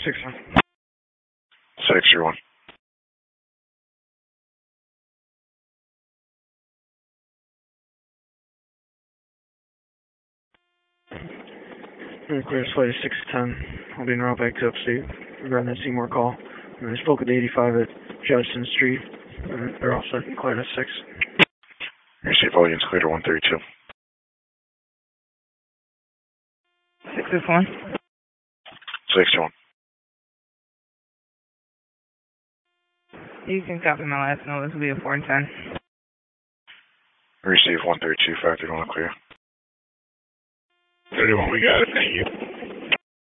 6-1. 6-1. Clear flight 610. I'll be en route back to upstate regarding that Seymour call. I spoke with 85 at Judson Street. They're all set and cleared at 6. Receive all units cleared at 132. 6-1. 6-1. You can copy my last note. This will be a 4 and 10. Receive 132, 531 clear. 31, we got it. Thank you.